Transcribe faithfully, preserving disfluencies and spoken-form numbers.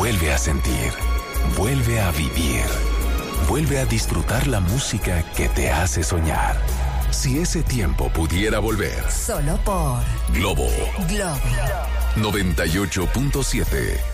Vuelve a sentir, vuelve a vivir, vuelve a disfrutar la música que te hace soñar. Si ese tiempo pudiera volver. Solo por Globo. Globo noventa y ocho punto siete.